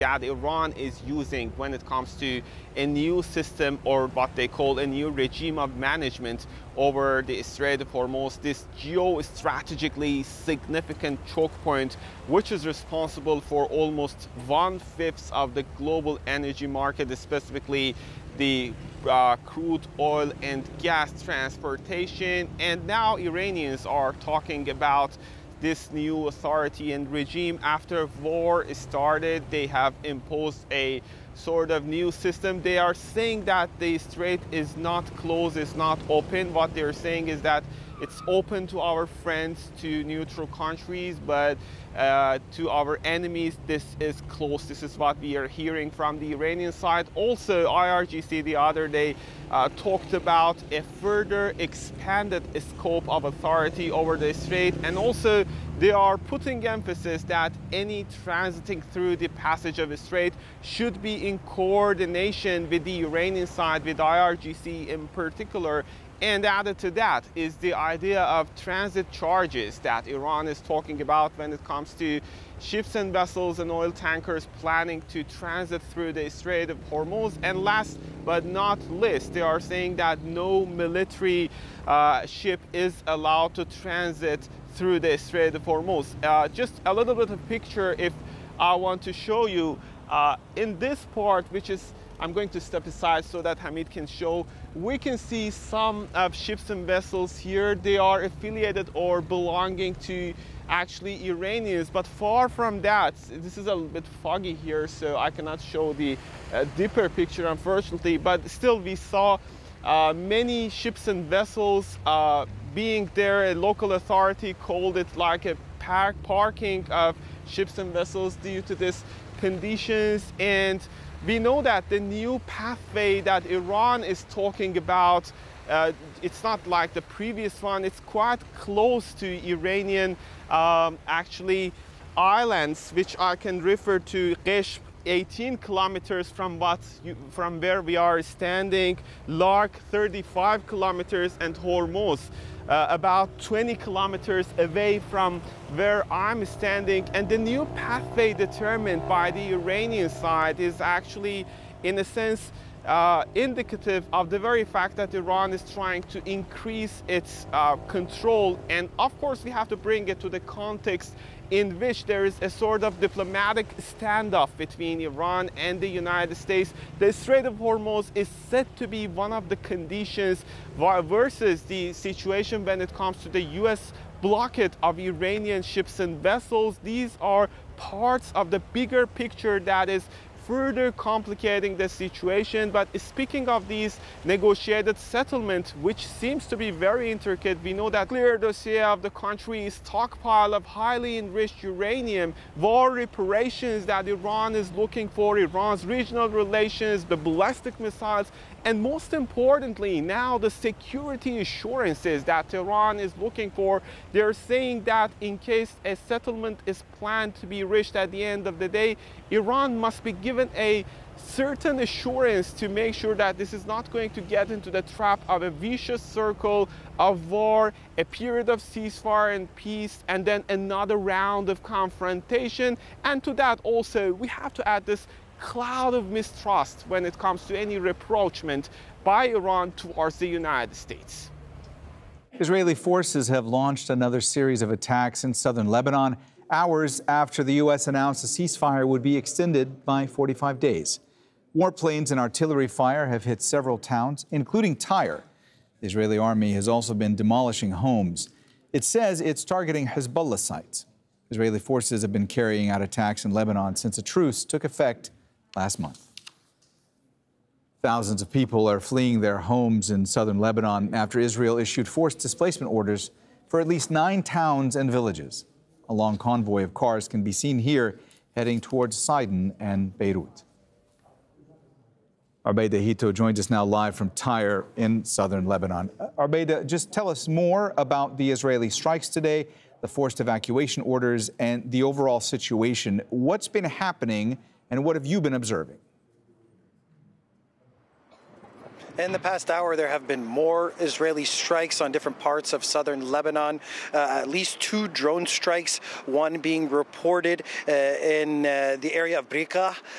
that Iran is using when it comes to a new system, or what they call a new regime of management over the Strait of Hormuz, this geostrategically significant choke point, which is responsible for almost 1/5 of the global energy market, specifically the crude oil and gas transportation. And now Iranians are talking about this new authority and regime. After war started, they have imposed a sort of new system. They are saying that the strait is not closed, it's not open. What they're saying is that it's open to our friends, to neutral countries, but to our enemies, this is closed. This is what we are hearing from the Iranian side. Also, IRGC the other day talked about a further expanded scope of authority over the strait, and also they are putting emphasis that any transiting through the passage of the strait should be in coordination with the Iranian side, with IRGC in particular. And added to that is the idea of transit charges that Iran is talking about when it comes to ships and vessels and oil tankers planning to transit through the Strait of Hormuz. And last but not least, they are saying that no military ship is allowed to transit through the Strait of Hormuz. Just a little bit of picture if I want to show you. In this part, which is, I'm going to step aside so that Hamid can show, we can see some of ships and vessels here. They are affiliated or belonging to actually Iranians, but far from that. This is a bit foggy here, so I cannot show the deeper picture, unfortunately, but still we saw many ships and vessels being there. A local authority called it like a parking of ships and vessels due to this conditions. And we know that the new pathway that Iran is talking about, it's not like the previous one. It's quite close to Iranian actually islands, which I can refer to Qeshm, 18 kilometers from where we are standing, Lark 35 kilometers, and Hormuz about 20 kilometers away from where I'm standing. And the new pathway determined by the Iranian side is actually, in a sense, indicative of the very fact that Iran is trying to increase its control. And of course, we have to bring it to the context in which there is a sort of diplomatic standoff between Iran and the United States. The Strait of Hormuz is said to be one of the conditions versus the situation when it comes to the U.S. blockade of Iranian ships and vessels. These are parts of the bigger picture that is further complicating the situation. But speaking of these negotiated settlement, which seems to be very intricate, we know that clear dossier of the country's stockpile of highly enriched uranium, war reparations that Iran is looking for, Iran's regional relations, the ballistic missiles, and most importantly, now the security assurances that Iran is looking for. They're saying that in case a settlement is planned to be reached at the end of the day, Iran must be given a certain assurance to make sure that this is not going to get into the trap of a vicious circle of war, a period of ceasefire and peace, and then another round of confrontation. And to that also, we have to add this cloud of mistrust when it comes to any rapprochement by Iran towards the United States. Israeli forces have launched another series of attacks in southern Lebanon, hours after the U.S. announced a ceasefire would be extended by 45 days. Warplanes and artillery fire have hit several towns, including Tyre. The Israeli army has also been demolishing homes. It says it's targeting Hezbollah sites. Israeli forces have been carrying out attacks in Lebanon since a truce took effect last month. Thousands of people are fleeing their homes in southern Lebanon after Israel issued forced displacement orders for at least 9 towns and villages. A long convoy of cars can be seen here heading towards Sidon and Beirut. Arbeida Hito joins us now live from Tyre in southern Lebanon. Arbeida, just tell us more about the Israeli strikes today, the forced evacuation orders, and the overall situation. What's been happening and what have you been observing? In the past hour, there have been more Israeli strikes on different parts of southern Lebanon, at least 2 drone strikes, one being reported in the area of Brika,